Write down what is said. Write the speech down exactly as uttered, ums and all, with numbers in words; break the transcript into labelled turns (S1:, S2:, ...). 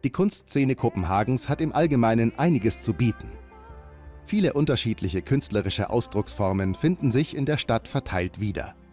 S1: Die Kunstszene Kopenhagens hat im Allgemeinen einiges zu bieten. Viele unterschiedliche künstlerische Ausdrucksformen finden sich in der Stadt verteilt wieder.